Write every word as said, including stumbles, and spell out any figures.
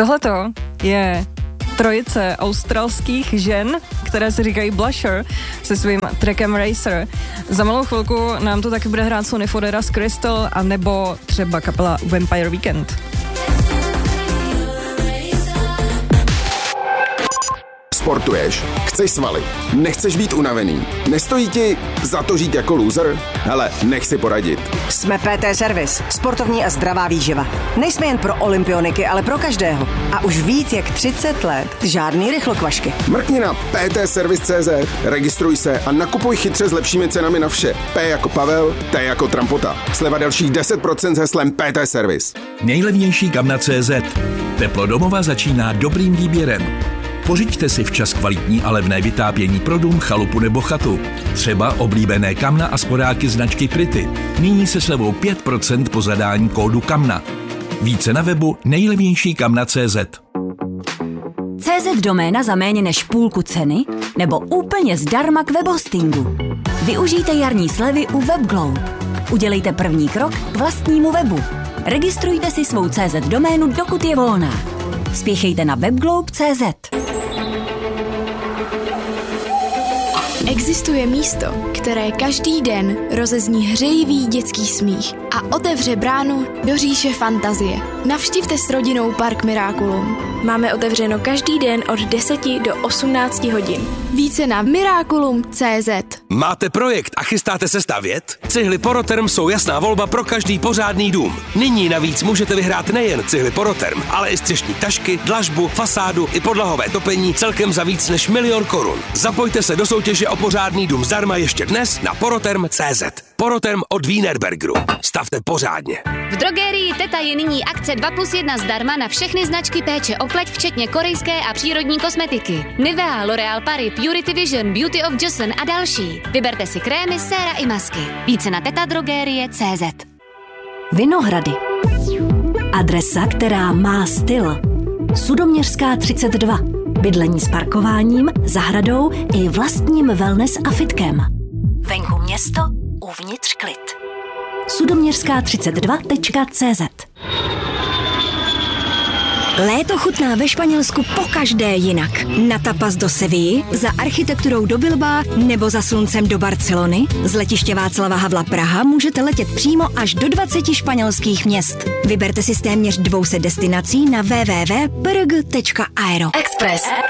Tohleto je trojice australských žen, které se říkají Blusher, se svým trackem Racer. Za malou chvilku nám to taky bude hrát Sony Fodera z Crystal, a nebo třeba kapela Vampire Weekend. Sportuješ, chceš svaly, nechceš být unavený, nestojí ti za to žít jako loser? Hele, nech si poradit. Jsme P T Service, sportovní a zdravá výživa. Nejsme jen pro olympioniky, ale pro každého. A už víc jak třicet let žádný rychlokvašky. Mrkni na p t service tečka c z, registruj se a nakupuj chytře s lepšími cenami na vše. P jako Pavel, T jako Trampota. Sleva dalších deset procent s heslem P T Service. Nejlevnější kamna tečka cé zet. Teplo domova začíná dobrým výběrem. Pořiďte si včas kvalitní a levné vytápění pro dům, chalupu nebo chatu. Třeba oblíbené kamna a spodáky značky Pretty. Nyní se slevou pět procent po zadání kódu kamna. Více na webu nejlevnější kamna tečka cé zet. cé zet doména za méně než půlku ceny nebo úplně zdarma k webhostingu. Využijte jarní slevy u WebGlobe. Udělejte první krok k vlastnímu webu. Registrujte si svou cé zet doménu, dokud je volná. Spěchejte na webglobe tečka cé zet. Existuje místo, které každý den rozezní hřejivý dětský smích a otevře bránu do říše fantazie. Navštivte s rodinou Park Miraculum. Máme otevřeno každý den od deseti do osmnácti hodin. Více na miraculum tečka cé zet. Máte projekt a chystáte se stavět? Cihly Poroterm jsou jasná volba pro každý pořádný dům. Nyní navíc můžete vyhrát nejen cihly Poroterm, ale i střešní tašky, dlažbu, fasádu i podlahové topení celkem za víc než milion korun. Zapojte se do soutěže o pořádný dům zdarma ještě dnes na poroterm tečka cé zet. Poroterm od Wienerbergeru. Stavte pořádně. V drogerii Teta je nyní akce dva plus jedna zdarma na všechny značky péče o pleť, včetně korejské a přírodní kosmetiky. Nivea, L'Oréal Paris, Purity Vision, Beauty of Joseon a další. Vyberte si krémy, séra i masky. Více na tetadrogerie tečka cé zet. Vinohrady. Adresa, která má styl. Sudoměřská třicet dva. Bydlení s parkováním, zahradou i vlastním wellness a fitkem. Venku město, uvnitř klid. sudoměřská třicet dva tečka cé zet. Léto chutná ve Španělsku pokaždé jinak. Na tapas do Sevilly, za architekturou do Bilbaa nebo za sluncem do Barcelony. Z letiště Václava Havla Praha můžete letět přímo až do dvaceti španělských měst. Vyberte si z téměř dvou set destinací na w w w tečka p r g tečka aero. Express.